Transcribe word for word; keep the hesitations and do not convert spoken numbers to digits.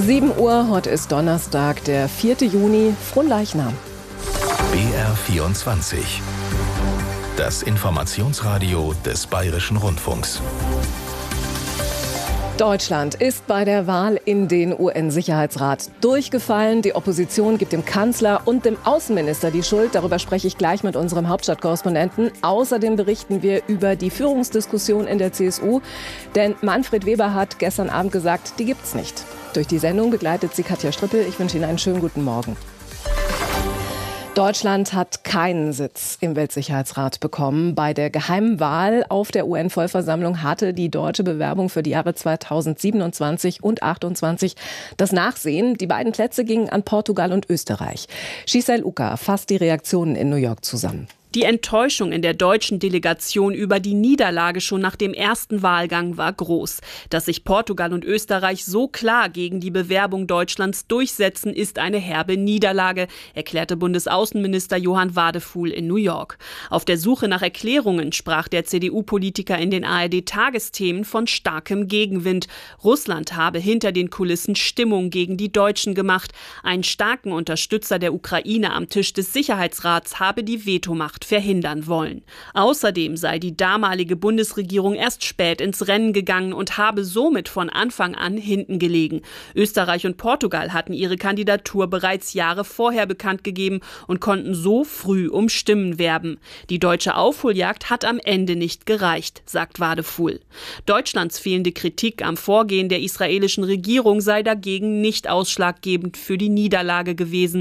sieben Uhr, heute ist Donnerstag, der vierte Juni, Fronleichnam. B R vierundzwanzig. Das Informationsradio des Bayerischen Rundfunks. Deutschland ist bei der Wahl in den U N-Sicherheitsrat durchgefallen. Die Opposition gibt dem Kanzler und dem Außenminister die Schuld. Darüber spreche ich gleich mit unserem Hauptstadtkorrespondenten. Außerdem berichten wir über die Führungsdiskussion in der C S U. Denn Manfred Weber hat gestern Abend gesagt, die gibt's nicht. Durch die Sendung begleitet sie Katja Strippel. Ich wünsche Ihnen einen schönen guten Morgen. Deutschland hat keinen Sitz im Weltsicherheitsrat bekommen. Bei der geheimen Wahl auf der U N-Vollversammlung hatte die deutsche Bewerbung für die Jahre zweitausendsiebenundzwanzig und achtundzwanzig das Nachsehen. Die beiden Plätze gingen an Portugal und Österreich. Giselle Ucker fasst die Reaktionen in New York zusammen. Die Enttäuschung in der deutschen Delegation über die Niederlage schon nach dem ersten Wahlgang war groß. Dass sich Portugal und Österreich so klar gegen die Bewerbung Deutschlands durchsetzen, ist eine herbe Niederlage, erklärte Bundesaußenminister Johann Wadefuhl in New York. Auf der Suche nach Erklärungen sprach der C D U-Politiker in den A R D-Tagesthemen von starkem Gegenwind. Russland habe hinter den Kulissen Stimmung gegen die Deutschen gemacht. Einen starken Unterstützer der Ukraine am Tisch des Sicherheitsrats habe die Vetomacht verhindern wollen. Außerdem sei die damalige Bundesregierung erst spät ins Rennen gegangen und habe somit von Anfang an hinten gelegen. Österreich und Portugal hatten ihre Kandidatur bereits Jahre vorher bekannt gegeben und konnten so früh um Stimmen werben. Die deutsche Aufholjagd hat am Ende nicht gereicht, sagt Wadefuhl. Deutschlands fehlende Kritik am Vorgehen der israelischen Regierung sei dagegen nicht ausschlaggebend für die Niederlage gewesen.